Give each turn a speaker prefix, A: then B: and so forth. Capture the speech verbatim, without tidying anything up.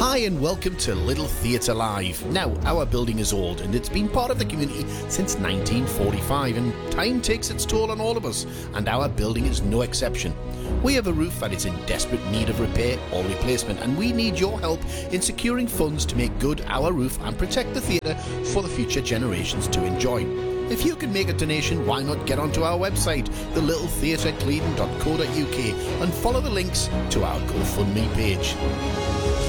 A: Hi and welcome to Little Theatre Live. Now, our building is old and it's been part of the community since nineteen forty-five, and time takes its toll on all of us, and our building is no exception. We have a roof that is in desperate need of repair or replacement, and we need your help in securing funds to make good our roof and protect the theatre for the future generations to enjoy. If you can make a donation, why not get onto our website, the little theatre clevedon dot co dot uk, and follow the links to our GoFundMe page.